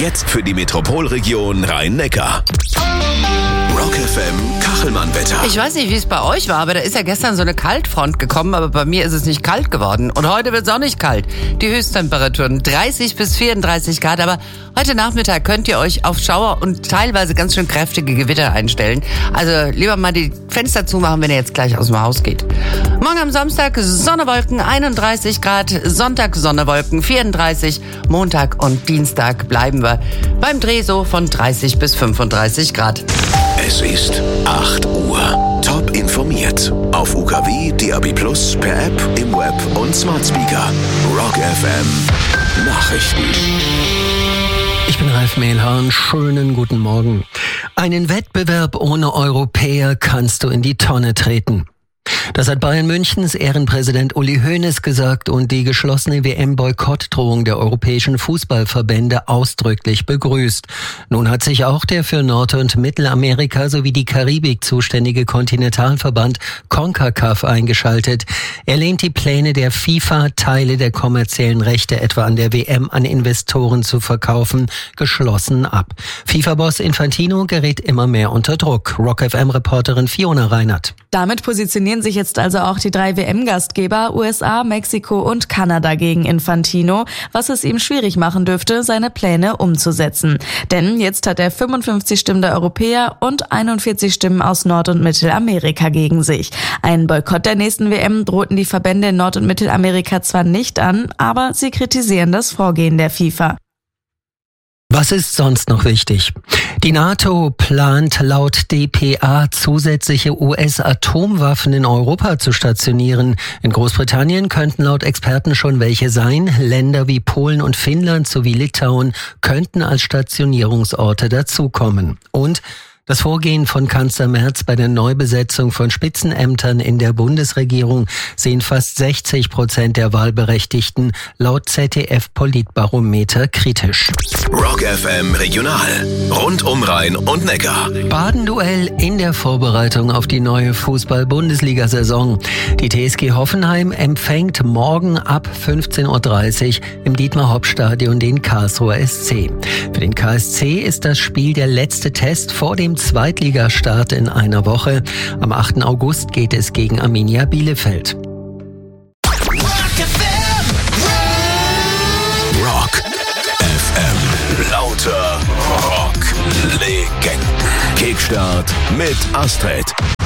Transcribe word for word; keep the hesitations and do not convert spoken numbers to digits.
Jetzt für die Metropolregion Rhein-Neckar. Rock F M Kachelmann-Wetter. Ich weiß nicht, wie es bei euch war, aber da ist ja gestern so eine Kaltfront gekommen, aber bei mir ist es nicht kalt geworden. Und heute wird es auch nicht kalt. Die Höchsttemperaturen dreißig bis vierunddreißig Grad, aber heute Nachmittag könnt ihr euch auf Schauer und teilweise ganz schön kräftige Gewitter einstellen. Also lieber mal die Fenster zumachen, wenn ihr jetzt gleich aus dem Haus geht. Morgen am Samstag Sonnewolken einunddreißig Grad, Sonntag Sonnewolken vierunddreißig, Montag und Dienstag bleiben wir beim Dreh so von dreißig bis fünfunddreißig Grad. Es ist acht Uhr. Top informiert. Auf U K W, D A B Plus, per App, im Web und Smart Speaker. Rock F M Nachrichten. Ich bin Ralf Mehlhahn. Schönen guten Morgen. Einen Wettbewerb ohne Europäer kannst du in die Tonne treten. Das hat Bayern Münchens Ehrenpräsident Uli Hoeneß gesagt und die geschlossene W M-Boykottdrohung der europäischen Fußballverbände ausdrücklich begrüßt. Nun hat sich auch der für Nord- und Mittelamerika sowie die Karibik zuständige Kontinentalverband CONCACAF eingeschaltet. Er lehnt die Pläne der FIFA, Teile der kommerziellen Rechte etwa an der W M an Investoren zu verkaufen, geschlossen ab. FIFA-Boss Infantino gerät immer mehr unter Druck. Rock F M-Reporterin Fiona Reinert. Damit positionieren sich jetzt also auch die drei W M-Gastgeber U S A, Mexiko und Kanada gegen Infantino, was es ihm schwierig machen dürfte, seine Pläne umzusetzen. Denn jetzt hat er fünfundfünfzig Stimmen der Europäer und einundvierzig Stimmen aus Nord- und Mittelamerika gegen sich. Ein Boykott der nächsten W M drohten die Verbände in Nord- und Mittelamerika zwar nicht an, aber sie kritisieren das Vorgehen der FIFA. Was ist sonst noch wichtig? Die NATO plant laut D P A zusätzliche U S-Atomwaffen in Europa zu stationieren. In Großbritannien könnten laut Experten schon welche sein. Länder wie Polen und Finnland sowie Litauen könnten als Stationierungsorte dazukommen. Und das Vorgehen von Kanzler Merz bei der Neubesetzung von Spitzenämtern in der Bundesregierung sehen fast sechzig Prozent der Wahlberechtigten laut Z D F-Politbarometer kritisch. Rock F M Regional. Rund um Rhein und Neckar. Baden-Duell in der Vorbereitung auf die neue Fußball-Bundesliga-Saison. Die T S G Hoffenheim empfängt morgen ab fünfzehn Uhr dreißig im Dietmar-Hopp-Stadion den Karlsruher S C. Für den K S C ist das Spiel der letzte Test vor dem Zweitligastart in einer Woche. Am achten August geht es gegen Arminia Bielefeld. Rock F M. Lauter Rock-Legenden. Kickstart mit Astrid.